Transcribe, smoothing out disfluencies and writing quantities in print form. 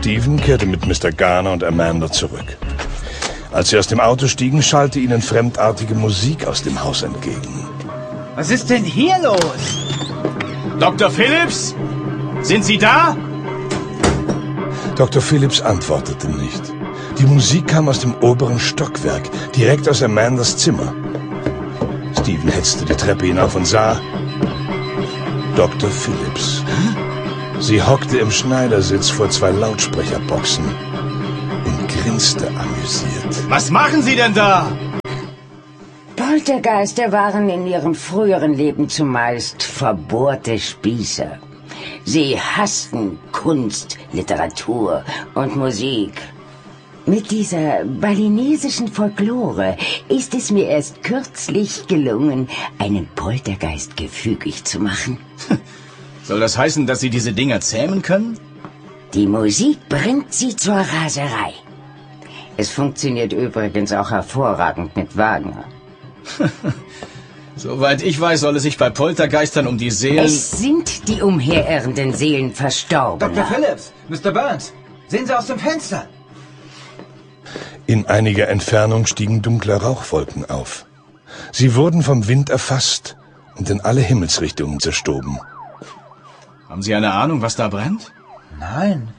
Stephen kehrte mit Mr. Garner und Amanda zurück. Als sie aus dem Auto stiegen, schallte ihnen fremdartige Musik aus dem Haus entgegen. Was ist denn hier los? Dr. Phillips? Sind Sie da? Dr. Phillips antwortete nicht. Die Musik kam aus dem oberen Stockwerk, direkt aus Amandas Zimmer. Stephen hetzte die Treppe hinauf und sah Dr. Phillips. Sie hockte im Schneidersitz vor 2 Lautsprecherboxen und grinste amüsiert. Was machen Sie denn da? Poltergeister waren in ihrem früheren Leben zumeist verbohrte Spießer. Sie hassten Kunst, Literatur und Musik. Mit dieser balinesischen Folklore ist es mir erst kürzlich gelungen, einen Poltergeist gefügig zu machen. Soll das heißen, dass Sie diese Dinger zähmen können? Die Musik bringt sie zur Raserei. Es funktioniert übrigens auch hervorragend mit Wagner. Soweit ich weiß, soll es sich bei Poltergeistern um die Seelen... Es sind die umherirrenden Seelen verstorben. Dr. Phillips, Mr. Burns, sehen Sie aus dem Fenster. In einiger Entfernung stiegen dunkle Rauchwolken auf. Sie wurden vom Wind erfasst und in alle Himmelsrichtungen zerstoben. Haben Sie eine Ahnung, was da brennt? Nein,